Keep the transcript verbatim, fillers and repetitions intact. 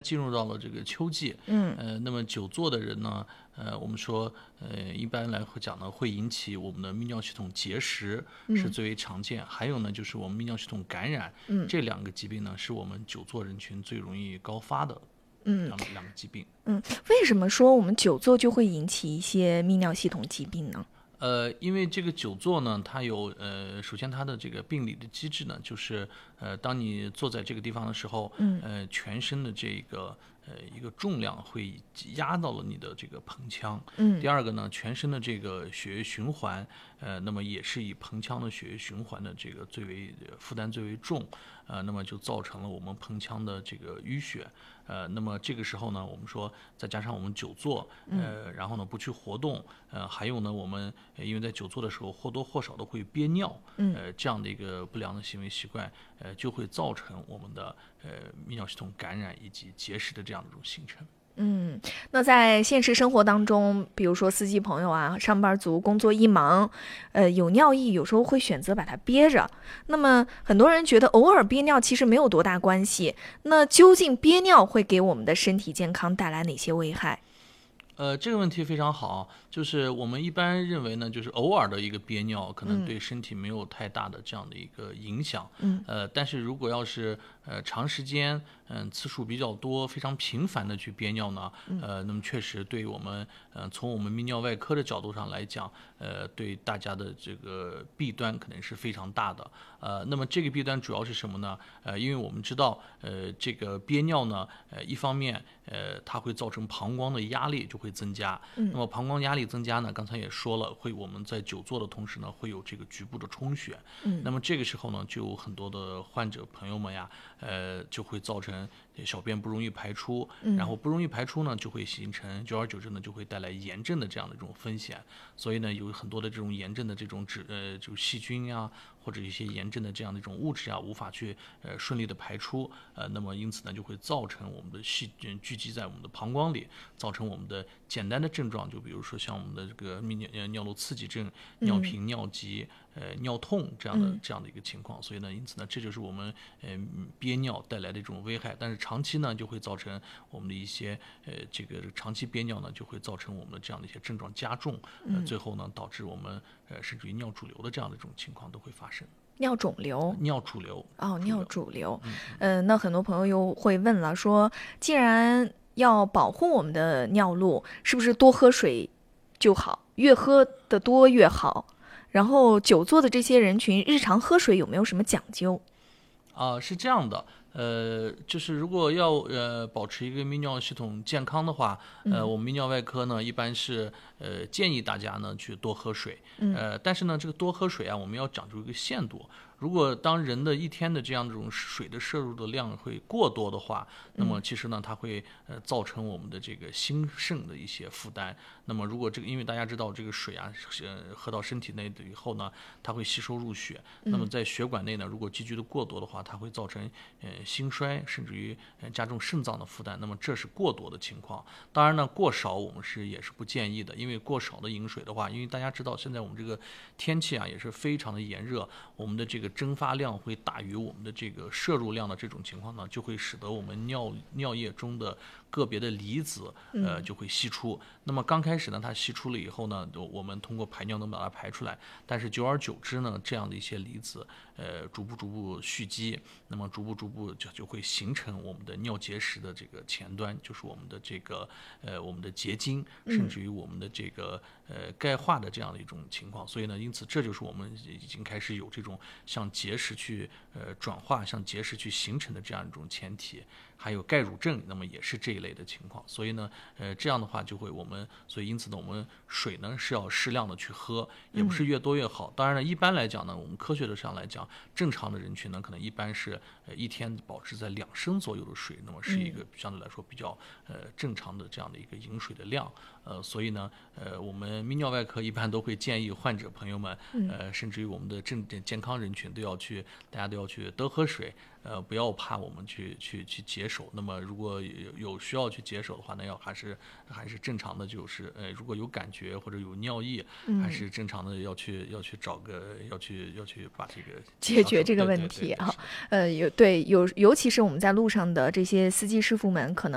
进入到了这个秋季， 嗯， 呃，那么久坐的人呢，呃，我们说，呃，一般来讲呢，会引起我们的泌尿系统结石是最为常见，还有呢，就是我们泌尿系统感染， 嗯， 这两个疾病呢，是我们久坐人群最容易高发的。 嗯， 两两个疾病。 嗯，为什么说我们久坐就会引起一些泌尿系统疾病呢？ 呃，因为这个久坐呢，它有呃，首先它的这个病理的机制呢，就是呃，当你坐在这个地方的时候， 嗯， 呃，全身的这个呃一个重量会压到了你的这个盆腔。 嗯， 第二个呢，全身的这个血液循环，呃，那么也是以盆腔的血液循环的这个最为负担最为重，呃，那么就造成了我们盆腔的这个淤血。呃，那么这个时候呢，我们说再加上我们久坐，呃，然后呢不去活动，呃，还有呢我们因为在久坐的时候或多或少的会憋尿，呃，这样的一个不良的行为习惯，呃，就会造成我们的呃泌尿系统感染以及结石的这样的一种形成。 嗯，那在现实生活当中，比如说司机朋友啊，上班族工作一忙，呃，有尿意，有时候会选择把它憋着。那么很多人觉得偶尔憋尿其实没有多大关系。那究竟憋尿会给我们的身体健康带来哪些危害？ 呃，这个问题非常好，就是我们一般认为呢，就是偶尔的一个憋尿，可能对身体没有太大的这样的一个影响。 嗯， 呃，但是如果要是呃长时间，嗯、呃，次数比较多、非常频繁的去憋尿呢，呃，那么确实对我们，呃，从我们泌尿外科的角度上来讲，呃，对大家的这个弊端可能是非常大的。呃，那么这个弊端主要是什么呢？呃，因为我们知道，呃，这个憋尿呢，呃，一方面，呃，它会造成膀胱的压力就会增加。 嗯， 那么膀胱压力增加呢，刚才也说了，会我们在久坐的同时呢，会有这个局部的充血。 嗯， 那么这个时候呢，就有很多的患者朋友们呀，呃，就会造成小便不容易排出，然后不容易排出呢，就会形成久而久之呢，就会带来炎症的这样的这种风险。所以呢，有很多的这种炎症的这种脂呃，就细菌呀，或者一些炎症的这样的一种物质啊，无法去呃顺利的排出，呃，那么因此呢，就会造成我们的细菌聚集在我们的膀胱里，造成我们的简单的症状，就比如说像我们的这个泌尿尿路刺激症、尿频、尿急、呃尿痛这样的这样的一个情况。所以呢，因此呢，这就是我们呃憋尿带来的一种危害。但是长期呢，就会造成我们的一些呃这个长期憋尿呢，就会造成我们的这样的一些症状加重，呃，最后呢，导致我们呃甚至于尿主流的这样的一种情况都会发生。 尿肿瘤， 尿主流哦，尿主流。 嗯， 呃，那很多朋友又会问了，说既然要保护我们的尿路，是不是多喝水就好？越喝的多越好？然后久坐的这些人群，日常喝水有没有什么讲究？ 啊、呃，是这样的。呃，就是如果要呃保持一个泌尿系统健康的话，呃，我们泌尿外科呢一般是呃建议大家呢去多喝水，呃，但是呢这个多喝水啊，我们要讲究一个限度。如果当人的一天的这样这种水的摄入的量会过多的话，那么其实呢它会呃造成我们的这个心肾的一些负担。那么如果这个，因为大家知道这个水啊，呃喝到身体内的以后呢，它会吸收入血，那么在血管内呢，如果积聚的过多的话，它会造成呃心衰，甚至于呃加重肾脏的负担。那么这是过多的情况。当然呢，过少我们是也是不建议的，因为过少的饮水的话，因为大家知道现在我们这个天气啊也是非常的炎热，我们的这个蒸发量会大于我们的这个摄入量的这种情况呢，就会使得我们尿尿液中的个别的离子呃就会析出。那么刚开始呢，它析出了以后呢，我们通过排尿能把它排出来，但是久而久之呢，这样的一些离子呃逐步逐步蓄积，那么逐步逐步就就会形成我们的尿结石的这个前端，就是我们的这个呃我们的结晶，甚至于我们的这个呃钙化的这样的一种情况。所以呢，因此这就是我们已经开始有这种向结石去呃转化、向结石去形成的这样一种前提。还有钙乳症，那么也是这一类的情况。所以呢，呃，这样的话就会我们，所以因此呢，我们水呢是要适量的去喝，也不是越多越好。当然呢，一般来讲呢，我们科学的上来讲，正常的人群呢，可能一般是呃一天保持在两升左右的水，那么是一个相对来说比较呃正常的这样的一个饮水的量。呃，所以呢，呃，我们泌尿外科一般都会建议患者朋友们，呃，甚至于我们的正健康人群都要去，大家都要去多喝水。呃，不要怕我们去去去解手。那么如果有有需要去解手的话，那要还是还是正常的，就是呃，如果有感觉或者有尿意，嗯、还是正常的要去要去找个要去要去把这个解决这个问题啊。呃，有对有，尤其是我们在路上的这些司机师傅们，可能。